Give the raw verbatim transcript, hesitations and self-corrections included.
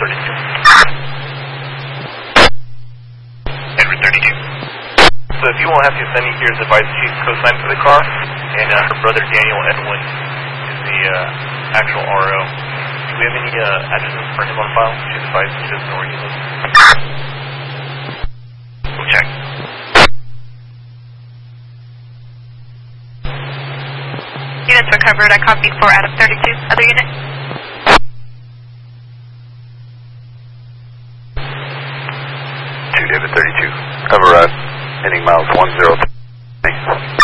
thirty-two. Edward thirty-two. So if you won't have to send me here as advice, she's co-sign for the car, and uh, her brother Daniel Edwin is the uh, actual R O. Do we have any uh, addresses for him on file? She's advised she doesn't know where he lives. We'll check. Units recovered. I copied four out of thirty-two. Other unit? two, David thirty-two. Cover uh, ending miles one zero three.